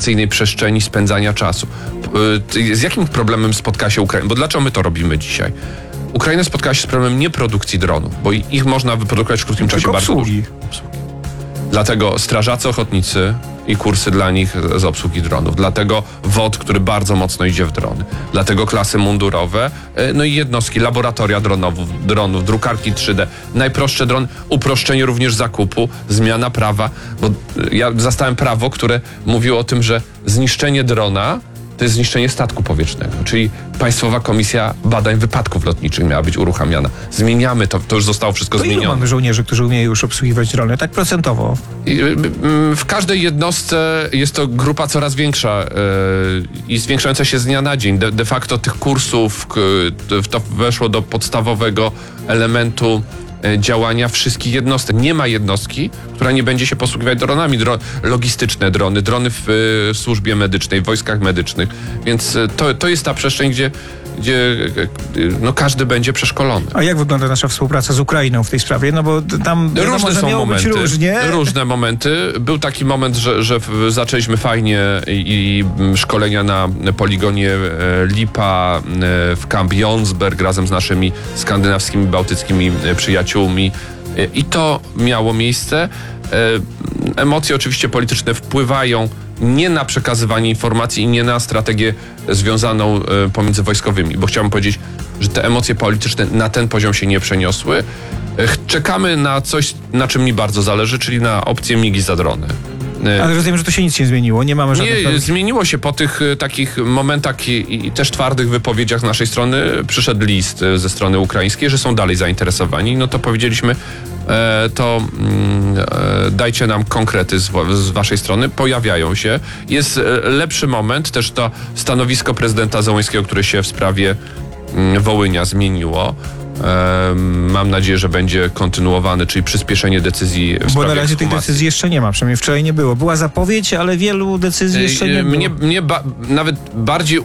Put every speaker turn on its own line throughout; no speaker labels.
atrakcyjnej przestrzeni spędzania czasu. Z jakim problemem spotka się Ukraina? Bo dlaczego my to robimy dzisiaj? Ukraina spotkała się z problemem nie produkcji dronów, bo ich można wyprodukować w krótkim czasie bardzo dużo. Dlatego strażacy ochotnicy i kursy dla nich z obsługi dronów. Dlatego WOT, który bardzo mocno idzie w drony. Dlatego klasy mundurowe, no i jednostki, laboratoria dronów, drukarki 3D. Najprostsze drony, uproszczenie również zakupu, zmiana prawa. Bo ja zastałem prawo, które mówiło o tym, że zniszczenie drona to jest zniszczenie statku powietrznego. Czyli Państwowa Komisja Badań Wypadków Lotniczych miała być uruchamiana. Zmieniamy to już zostało wszystko zmienione.
Ilu mamy żołnierzy, którzy umieją już obsługiwać drony? Tak procentowo?
W każdej jednostce jest to grupa coraz większa i zwiększająca się z dnia na dzień. De facto tych kursów to weszło do podstawowego elementu działania wszystkich jednostek. Nie ma jednostki, która nie będzie się posługiwać dronami. Logistyczne drony w służbie medycznej, w wojskach medycznych. Więc to jest ta przestrzeń, gdzie no, każdy będzie przeszkolony.
A jak wygląda nasza współpraca z Ukrainą w tej sprawie? No bo tam
różne są momenty.
Różne
momenty. Był taki moment, że zaczęliśmy fajnie i szkolenia na poligonie Lipa w Camp Jonsberg razem z naszymi skandynawskimi, bałtyckimi przyjaciółmi. I to miało miejsce. Emocje oczywiście polityczne wpływają nie na przekazywanie informacji i nie na strategię związaną pomiędzy wojskowymi, bo chciałbym powiedzieć, że te emocje polityczne na ten poziom się nie przeniosły. Czekamy na coś, na czym mi bardzo zależy, czyli na opcję migi za drony.
Ale rozumiem, że to się nic nie zmieniło, nie mamy żadnych...
Nie, zmieniło się po tych takich momentach i też twardych wypowiedziach z naszej strony. Przyszedł list ze strony ukraińskiej, że są dalej zainteresowani. No to powiedzieliśmy, dajcie nam konkrety z waszej strony. Pojawiają się. Jest lepszy moment, też to stanowisko prezydenta Zełenskiego, które się w sprawie Wołynia zmieniło. Mam nadzieję, że będzie kontynuowany, czyli przyspieszenie decyzji w sprawie
Bo na razie
ekshumacji.
tych decyzji jeszcze nie ma, przynajmniej wczoraj nie było. Była zapowiedź, ale wielu decyzji jeszcze nie było.
Mnie nawet bardziej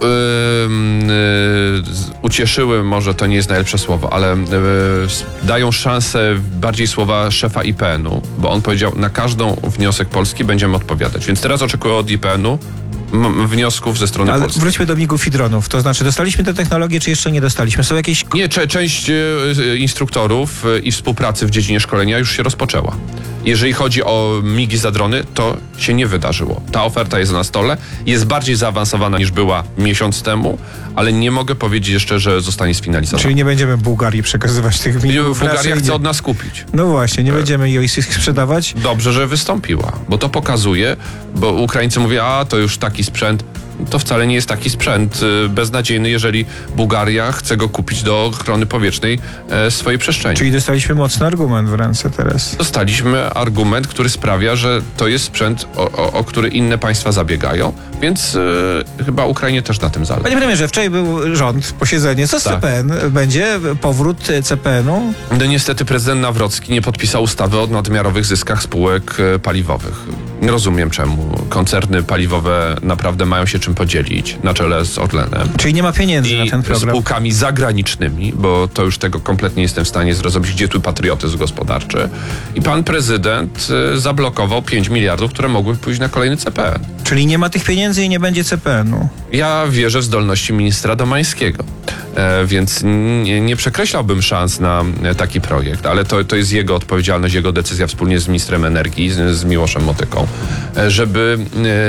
ucieszyły, może to nie jest najlepsze słowo, ale dają szansę bardziej słowa szefa IPN-u, bo on powiedział, na każdą wniosek Polski będziemy odpowiadać. Więc teraz oczekuję od IPN-u wniosków ze strony Polski.
Wróćmy do migów i dronów. To znaczy, dostaliśmy te technologie, czy jeszcze nie dostaliśmy? Są jakieś...
Nie, część instruktorów i współpracy w dziedzinie szkolenia już się rozpoczęła. Jeżeli chodzi o migi za drony, to się nie wydarzyło. Ta oferta jest na stole, jest bardziej zaawansowana niż była miesiąc temu, ale nie mogę powiedzieć jeszcze, że zostanie sfinalizowana.
Czyli nie będziemy Bułgarii przekazywać tych migów?
Bułgaria chce od nas kupić.
No właśnie, nie będziemy jej sprzedawać.
Dobrze, że wystąpiła, bo to pokazuje, bo Ukraińcy mówią, a to już taki sprzęt. To wcale nie jest taki sprzęt beznadziejny, jeżeli Bułgaria chce go kupić do ochrony powietrznej swojej przestrzeni.
Czyli dostaliśmy mocny argument w ręce teraz.
Dostaliśmy argument, który sprawia, że to jest sprzęt, o który inne państwa zabiegają, więc chyba Ukrainie też na tym zależy.
Panie premierze, wczoraj był rząd, posiedzenie. Co z CPN? Będzie powrót CPN-u?
No niestety prezydent Nawrocki nie podpisał ustawy o nadmiarowych zyskach spółek paliwowych. Nie rozumiem czemu. Koncerny paliwowe naprawdę mają się czym podzielić na czele z Orlenem.
Czyli nie ma pieniędzy
I
na ten program.
spółkami zagranicznymi, bo to już tego kompletnie nie jestem w stanie zrozumieć, gdzie tu patriotyzm gospodarczy. I pan prezydent zablokował 5 miliardów, które mogły pójść na kolejny CPN.
Czyli nie ma tych pieniędzy i nie będzie CPN-u.
Ja wierzę w zdolności ministra Domańskiego, więc nie przekreślałbym szans na taki projekt, ale to jest jego odpowiedzialność, jego decyzja wspólnie z ministrem energii, z Miłoszem Motyką, żeby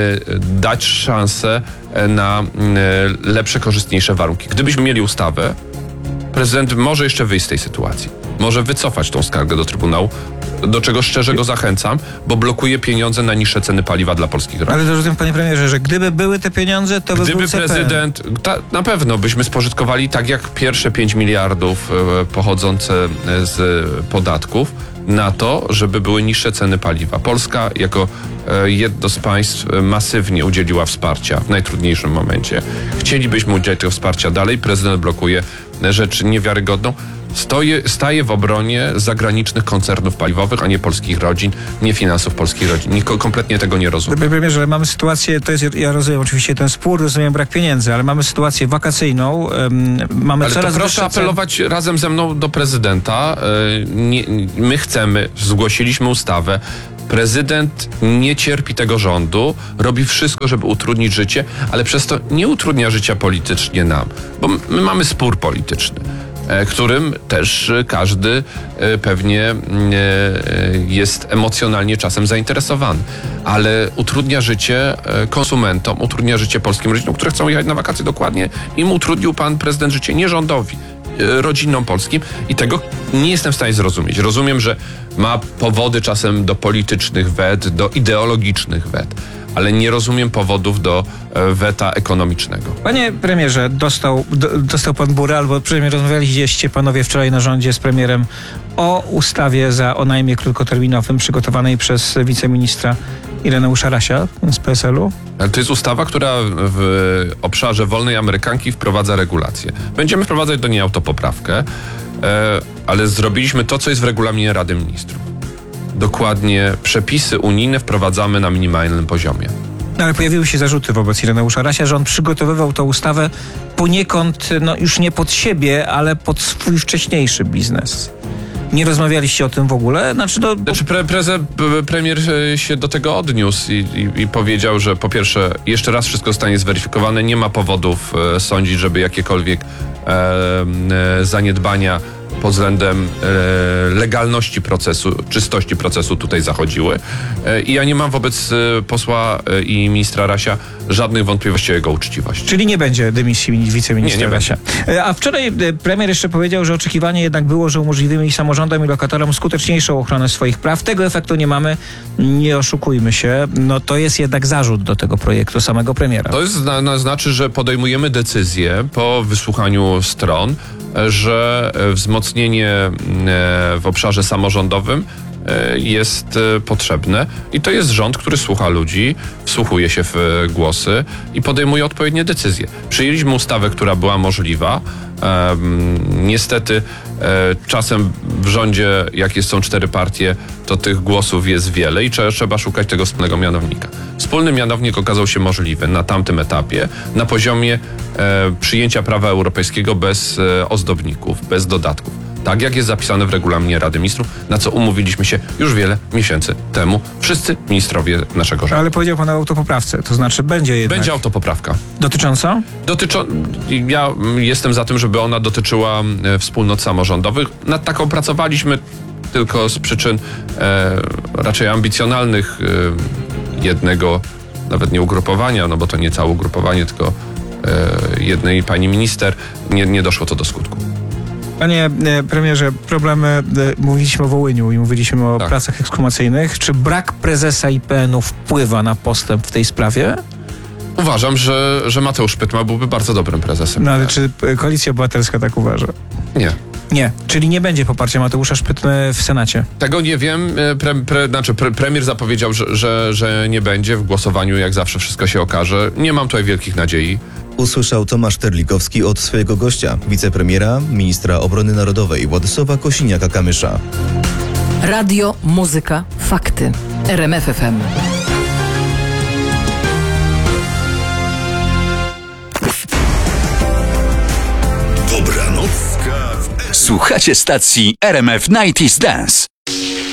dać szansę na lepsze, korzystniejsze warunki. Gdybyśmy mieli ustawę, prezydent może jeszcze wyjść z tej sytuacji. Może wycofać tą skargę do Trybunału, do czego szczerze go zachęcam, bo blokuje pieniądze na niższe ceny paliwa dla polskich rodzin.
Ale to rozumiem, panie premierze, że gdyby były te pieniądze, to by był CPN.
Prezydent, na pewno byśmy spożytkowali tak jak pierwsze 5 miliardów pochodzące z podatków na to, żeby były niższe ceny paliwa. Polska jako jedno z państw masywnie udzieliła wsparcia w najtrudniejszym momencie. Chcielibyśmy udzielić tego wsparcia dalej. Prezydent blokuje rzecz niewiarygodną. Staje w obronie zagranicznych koncernów paliwowych, a nie polskich rodzin, nie finansów polskich rodzin. Kompletnie tego nie rozumiem.
Panie premierze, mamy sytuację, ja rozumiem oczywiście ten spór, rozumiem brak pieniędzy, ale mamy sytuację wakacyjną, mamy
ale
coraz
to proszę apelować razem ze mną do prezydenta. My chcemy, zgłosiliśmy ustawę, Prezydent nie cierpi tego rządu, robi wszystko, żeby utrudnić życie, ale przez to nie utrudnia życia politycznie nam, bo my mamy spór polityczny, którym też każdy pewnie jest emocjonalnie czasem zainteresowany, ale utrudnia życie konsumentom, utrudnia życie polskim rodzinom, które chcą jechać na wakacje dokładnie. Im utrudnił pan prezydent życie, nie rządowi, rodzinom polskim, i tego nie jestem w stanie zrozumieć. Rozumiem, że ma powody czasem do politycznych wet, do ideologicznych wet, ale nie rozumiem powodów do weta ekonomicznego.
Panie premierze, dostał pan burę, albo przynajmniej rozmawialiście panowie wczoraj na rządzie z premierem o ustawie o najmie krótkoterminowym przygotowanej przez wiceministra Ireneusza Rasia z PSL-u?
Ale to jest ustawa, która w obszarze wolnej amerykanki wprowadza regulacje. Będziemy wprowadzać do niej autopoprawkę, ale zrobiliśmy to, co jest w regulaminie Rady Ministrów. Dokładnie przepisy unijne wprowadzamy na minimalnym poziomie.
No, ale pojawiły się zarzuty wobec Ireneusza Rasia, że on przygotowywał tę ustawę poniekąd, już nie pod siebie, ale pod swój wcześniejszy biznes. Nie rozmawialiście o tym w ogóle?
Premier się do tego odniósł i powiedział, że po pierwsze, jeszcze raz wszystko zostanie zweryfikowane, nie ma powodów sądzić, żeby jakiekolwiek zaniedbania pod względem legalności procesu, czystości procesu tutaj zachodziły. I ja nie mam wobec posła i ministra Rasia żadnych wątpliwości o jego uczciwości.
Czyli nie będzie dymisji wiceministra
nie
Rasia. A wczoraj premier jeszcze powiedział, że oczekiwanie jednak było, że umożliwimy samorządom i lokatorom skuteczniejszą ochronę swoich praw. Tego efektu nie mamy. Nie oszukujmy się. No to jest jednak zarzut do tego projektu samego premiera.
To jest, znaczy, że podejmujemy decyzję po wysłuchaniu stron, że wzmocnienie w obszarze samorządowym jest potrzebne i to jest rząd, który słucha ludzi, wsłuchuje się w głosy i podejmuje odpowiednie decyzje. Przyjęliśmy ustawę, która była możliwa. Niestety czasem w rządzie, jak są 4 partie, to tych głosów jest wiele i trzeba szukać tego wspólnego mianownika. Wspólny mianownik okazał się możliwy na tamtym etapie, na poziomie przyjęcia prawa europejskiego bez ozdobników, bez dodatków. Tak jak jest zapisane w regulaminie Rady Ministrów, na co umówiliśmy się już wiele miesięcy temu. Wszyscy ministrowie naszego rządu.
Ale powiedział pan o autopoprawce, to znaczy będzie jednak...
Będzie autopoprawka.
Dotycząca?
Ja jestem za tym, żeby ona dotyczyła wspólnot samorządowych. Nad taką pracowaliśmy tylko z przyczyn raczej ambicjonalnych jednego, nawet nie ugrupowania, no bo to nie całe ugrupowanie, tylko jednej pani minister. Nie doszło to do skutku.
Panie premierze, mówiliśmy o Wołyniu i mówiliśmy o pracach ekshumacyjnych. Czy brak prezesa IPN-u wpływa na postęp w tej sprawie?
Uważam, że Mateusz Pytma byłby bardzo dobrym prezesem.
No ale czy Koalicja Obywatelska tak uważa?
Nie.
Nie, czyli nie będzie poparcia Mateusza Szpytmy w Senacie.
Tego nie wiem. Premier zapowiedział, że nie będzie w głosowaniu, jak zawsze wszystko się okaże. Nie mam tutaj wielkich nadziei.
Usłyszał Tomasz Terlikowski od swojego gościa, wicepremiera, ministra obrony narodowej Władysława Kosiniaka-Kamysza.
Radio, muzyka, fakty. RMF FM.
Dobranocka. Słuchacie stacji RMF 90's Dance.